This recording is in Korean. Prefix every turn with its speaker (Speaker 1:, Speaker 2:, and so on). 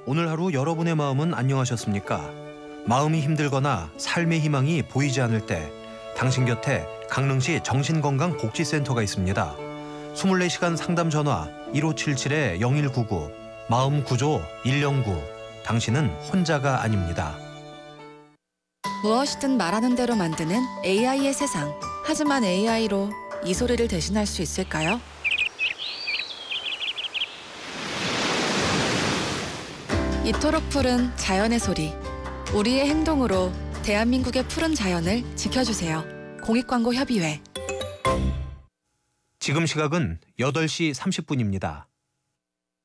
Speaker 1: 오늘 하루 여러분의 마음은 안녕하셨습니까? 마음이 힘들거나 삶의 희망이 보이지 않을 때 당신 곁에 강릉시 정신건강복지센터가 있습니다. 24시간 상담 전화 1577-0199 마음구조 109 당신은 혼자가 아닙니다.
Speaker 2: 무엇이든 말하는 대로 만드는 AI의 세상. 하지만 AI로 이 소리를 대신할 수 있을까요? 이토록 푸른 자연의 소리. 우리의 행동으로 대한민국의 푸른 자연을 지켜주세요. 공익광고협의회.
Speaker 1: 지금 시각은 8시 30분입니다.